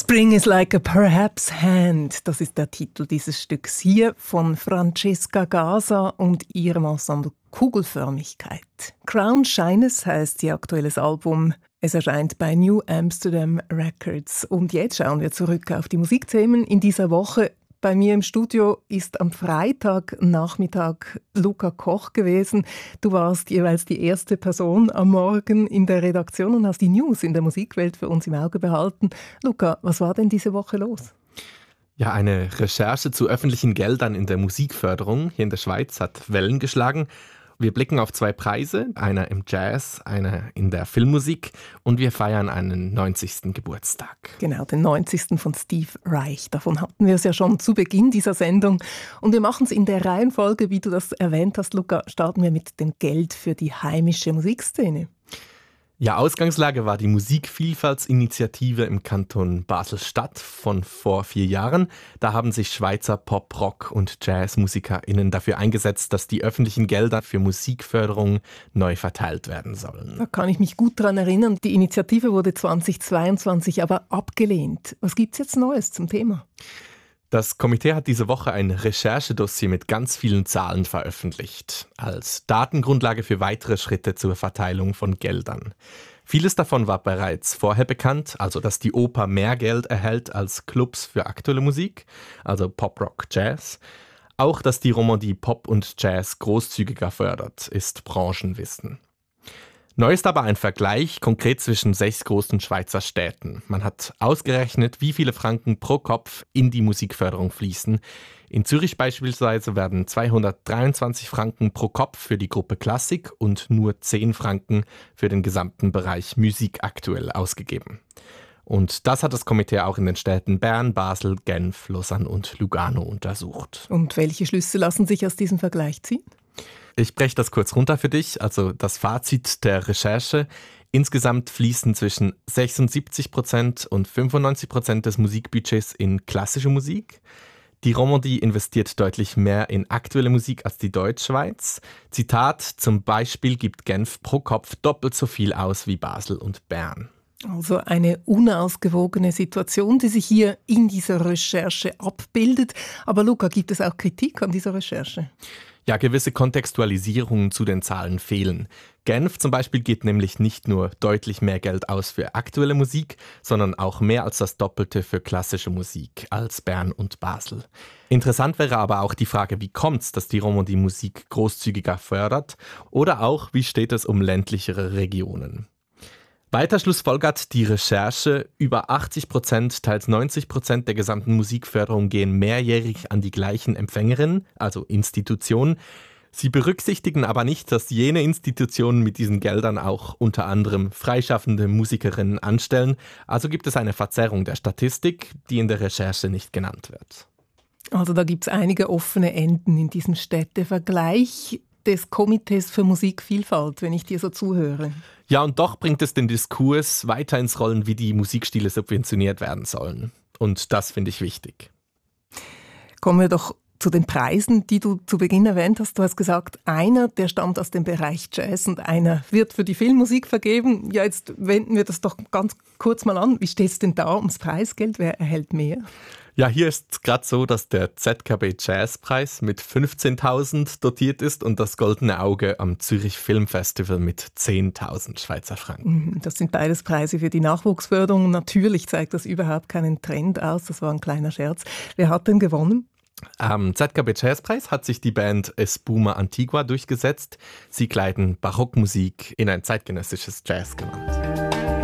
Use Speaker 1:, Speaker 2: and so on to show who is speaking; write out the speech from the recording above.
Speaker 1: Spring is like a perhaps hand. Das ist der Titel dieses Stücks hier von Francesca Gasa und ihrem Ensemble Kugelförmigkeit. Crown Shyness heisst ihr aktuelles Album. Es erscheint bei New Amsterdam Records. Und jetzt schauen wir zurück auf die Musikthemen in dieser Woche. Bei mir im Studio ist am Freitagnachmittag Luca Koch gewesen. Du warst jeweils die erste Person am Morgen in der Redaktion und hast die News in der Musikwelt für uns im Auge behalten. Luca, was war denn diese Woche los?
Speaker 2: Ja, eine Recherche zu öffentlichen Geldern in der Musikförderung hier in der Schweiz hat Wellen geschlagen. Wir blicken auf 2 Preise, einer im Jazz, einer in der Filmmusik und wir feiern einen 90. Geburtstag.
Speaker 1: Genau, den 90. von Steve Reich. Davon hatten wir es ja schon zu Beginn dieser Sendung. Und wir machen es in der Reihenfolge, wie du das erwähnt hast, Luca. Starten wir mit dem Geld für die heimische Musikszene.
Speaker 2: Ja, Ausgangslage war die Musikvielfaltsinitiative im Kanton Basel-Stadt von vor 4 Jahren. Da haben sich Schweizer Pop-, Rock- und JazzmusikerInnen dafür eingesetzt, dass die öffentlichen Gelder für Musikförderung neu verteilt werden sollen.
Speaker 1: Da kann ich mich gut daran erinnern. Die Initiative wurde 2022 aber abgelehnt. Was gibt's jetzt Neues zum Thema?
Speaker 2: Das Komitee hat diese Woche ein Recherchedossier mit ganz vielen Zahlen veröffentlicht, als Datengrundlage für weitere Schritte zur Verteilung von Geldern. Vieles davon war bereits vorher bekannt, also dass die Oper mehr Geld erhält als Clubs für aktuelle Musik, also Pop, Rock, Jazz. Auch, dass die Romandie Pop und Jazz großzügiger fördert, ist Branchenwissen. Neu ist aber ein Vergleich konkret zwischen 6 großen Schweizer Städten. Man hat ausgerechnet, wie viele Franken pro Kopf in die Musikförderung fließen. In Zürich beispielsweise werden 223 Franken pro Kopf für die Gruppe Klassik und nur 10 Franken für den gesamten Bereich Musik aktuell ausgegeben. Und das hat das Komitee auch in den Städten Bern, Basel, Genf, Lausanne und Lugano untersucht.
Speaker 1: Und welche Schlüsse lassen sich aus diesem Vergleich ziehen?
Speaker 2: Ich breche das kurz runter für dich. Also das Fazit der Recherche. Insgesamt fließen zwischen 76% und 95% des Musikbudgets in klassische Musik. Die Romandie investiert deutlich mehr in aktuelle Musik als die Deutschschweiz. Zitat, zum Beispiel gibt Genf pro Kopf doppelt so viel aus wie Basel und Bern.
Speaker 1: Also eine unausgewogene Situation, die sich hier in dieser Recherche abbildet. Aber Luca, gibt es auch Kritik an dieser Recherche?
Speaker 2: Ja, gewisse Kontextualisierungen zu den Zahlen fehlen. Genf zum Beispiel gibt nämlich nicht nur deutlich mehr Geld aus für aktuelle Musik, sondern auch mehr als das Doppelte für klassische Musik als Bern und Basel. Interessant wäre aber auch die Frage, wie kommt's, dass die Romandie Musik großzügiger fördert? Oder auch, wie steht es um ländlichere Regionen? Weiter schlussfolgert die Recherche, über 80%, teils 90% der gesamten Musikförderung gehen mehrjährig an die gleichen Empfängerinnen, also Institutionen. Sie berücksichtigen aber nicht, dass jene Institutionen mit diesen Geldern auch unter anderem freischaffende Musikerinnen anstellen. Also gibt es eine Verzerrung der Statistik, die in der Recherche nicht genannt wird.
Speaker 1: Also da gibt es einige offene Enden in diesem Städtevergleich des Komitees für Musikvielfalt, wenn ich dir so zuhöre.
Speaker 2: Ja, und doch bringt es den Diskurs weiter ins Rollen, wie die Musikstile subventioniert werden sollen. Und das finde ich wichtig.
Speaker 1: Kommen wir doch zu den Preisen, die du zu Beginn erwähnt hast. Du hast gesagt, einer, der stammt aus dem Bereich Jazz und einer wird für die Filmmusik vergeben. Ja, jetzt wenden wir das doch ganz kurz mal an. Wie steht es denn da ums Preisgeld? Wer erhält mehr?
Speaker 2: Ja, hier ist es gerade so, dass der ZKB Jazzpreis mit 15.000 dotiert ist und das Goldene Auge am Zürich Filmfestival mit 10.000 Schweizer Franken.
Speaker 1: Das sind beides Preise für die Nachwuchsförderung. Natürlich zeigt das überhaupt keinen Trend aus. Das war ein kleiner Scherz. Wer hat denn gewonnen?
Speaker 2: Am ZKB Jazzpreis hat sich die Band Espuma Antigua durchgesetzt. Sie kleiden Barockmusik in ein zeitgenössisches Jazzgewand.